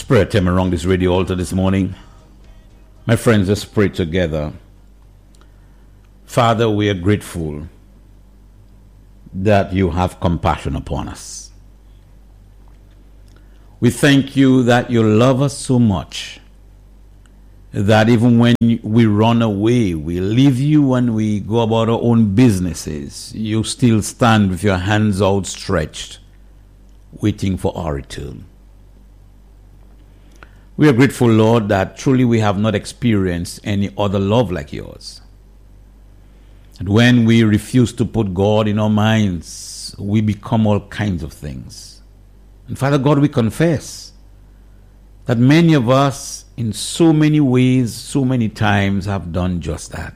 Prayer time around this radio altar this morning. My friends, let's pray together. Father, we are grateful that you have compassion upon us. We thank you that you love us so much that even when we run away, we leave you and we go about our own businesses, you still stand with your hands outstretched, waiting for our return. We are grateful, Lord, that truly we have not experienced any other love like yours. And when we refuse to put God in our minds, we become all kinds of things. And Father God, we confess that many of us, in so many ways, so many times, have done just that.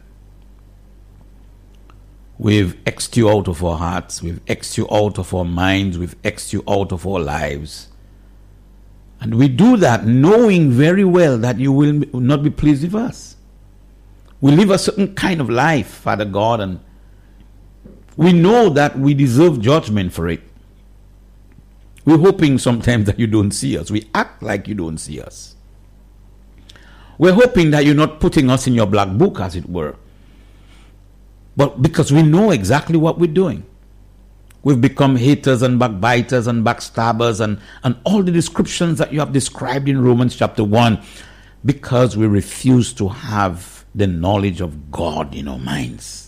We've X'd you out of our hearts, we've X'd you out of our minds, we've X'd you out of our lives. And we do that knowing very well that you will not be pleased with us. We live a certain kind of life, Father God, and we know that we deserve judgment for it. We're hoping sometimes that you don't see us. We act like you don't see us. We're hoping that you're not putting us in your black book, as it were. But because we know exactly what we're doing. We've become haters and backbiters and backstabbers and all the descriptions that you have described in Romans chapter 1 because we refuse to have the knowledge of God in our minds.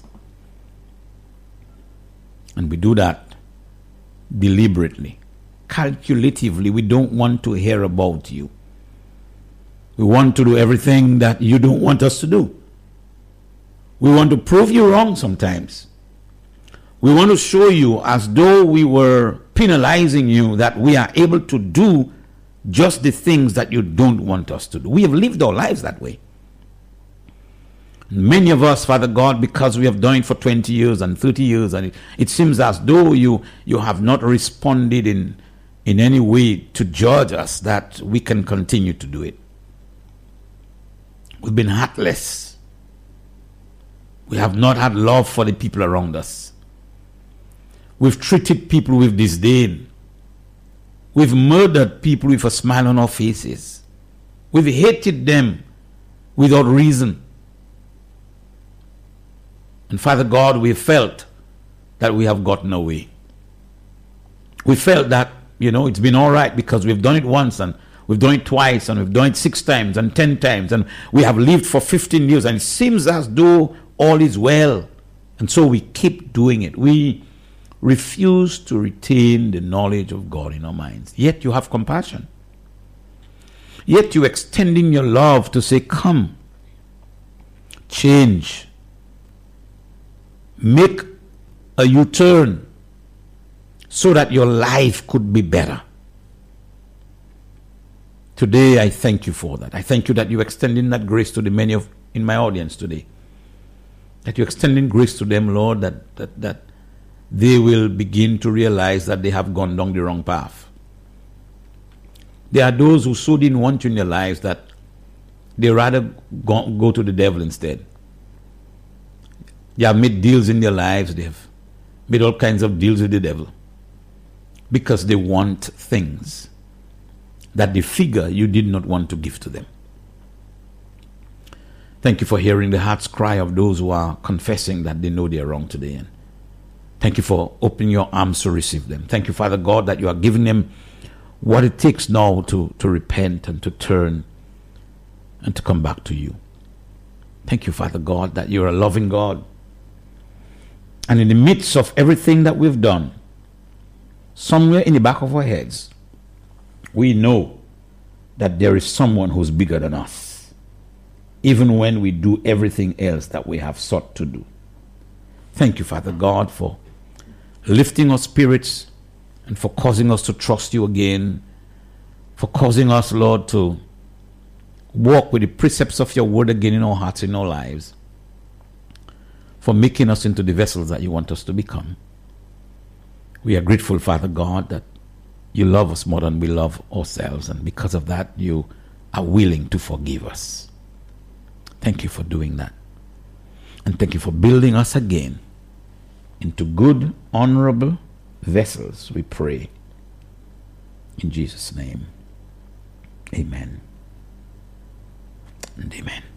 And we do that deliberately, calculatively. We don't want to hear about you. We want to do everything that you don't want us to do. We want to prove you wrong sometimes. We want to show you as though we were penalizing you that we are able to do just the things that you don't want us to do. We have lived our lives that way. Many of us, Father God, because we have done it for 20 years and 30 years, and it seems as though you have not responded in any way to judge us, that we can continue to do it. We've been heartless. We have not had love for the people around us. We've treated people with disdain. We've murdered people with a smile on our faces. We've hated them without reason. And Father God, we felt that we have gotten away. We felt that, it's been all right because we've done it once and we've done it twice and we've done it 6 times and 10 times and we have lived for 15 years and it seems as though all is well. And so we keep doing it. We refuse to retain the knowledge of God in our minds. Yet you have compassion. Yet you're extending your love to say, come, change, make a U-turn so that your life could be better. Today, I thank you for that. I thank you that you're extending that grace to the many in my audience today. That you're extending grace to them, Lord, that they will begin to realize that they have gone down the wrong path. There are those who so didn't want you in their lives that they rather go to the devil instead. They have made deals in their lives. They have made all kinds of deals with the devil because they want things that they figure you did not want to give to them. Thank you for hearing the heart's cry of those who are confessing that they know they are wrong today. And thank you for opening your arms to receive them. Thank you, Father God, that you are giving them what it takes now to repent and to turn and to come back to you. Thank you, Father God, that you're a loving God. And in the midst of everything that we've done, somewhere in the back of our heads, we know that there is someone who's bigger than us, even when we do everything else that we have sought to do. Thank you, Father God, for lifting our spirits and for causing us to trust you again, for causing us, Lord, to walk with the precepts of your word again in our hearts, in our lives, for making us into the vessels that you want us to become. We are grateful, Father God, that you love us more than we love ourselves, and because of that, you are willing to forgive us. Thank you for doing that. And thank you for building us again into good, honorable vessels, we pray. In Jesus' name. Amen and amen.